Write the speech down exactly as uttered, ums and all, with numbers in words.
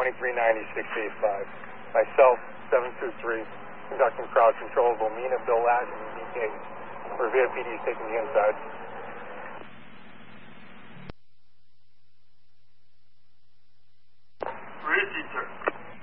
twenty-three ninety, six eight five. Myself, seven two three, conducting crowd control of Omena, Bill Latin, and B K. Revere P D is taking the inside.